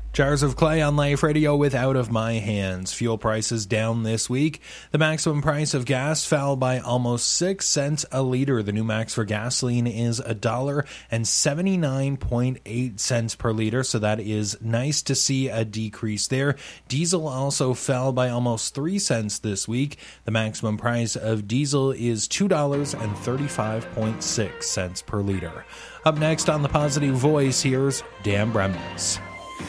Jars of Clay on Life Radio with Out of My Hands. Fuel prices down this week. The maximum price of gas fell by almost 6 cents a liter. The new max for gasoline is $1.79.8 per liter, so that is nice to see a decrease there. Diesel also fell by almost 3 cents this week. The maximum price of diesel is $2.35.6 per liter. Up next on The Positive Voice, here's Dan Bremnes.